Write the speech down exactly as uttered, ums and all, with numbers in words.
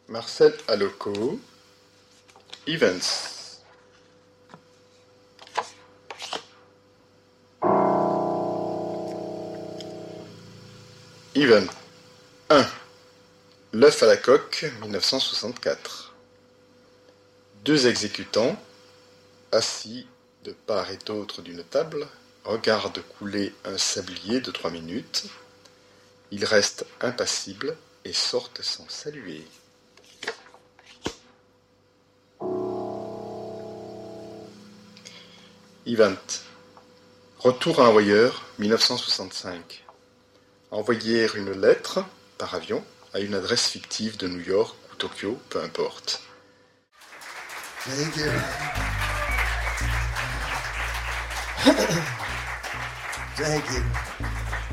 Marcel Aloco, Events. Even. un. L'œuf à la coque, mille neuf cent soixante-quatre. Deux exécutants, assis de part et d'autre d'une table, regardent couler un sablier de trois minutes. Ils restent impassibles et sortent sans saluer. Event. Retour à envoyeur, mille neuf cent soixante-cinq. Envoyer une lettre, par avion, à une adresse fictive de New York ou Tokyo, peu importe. Thank you. Thank you.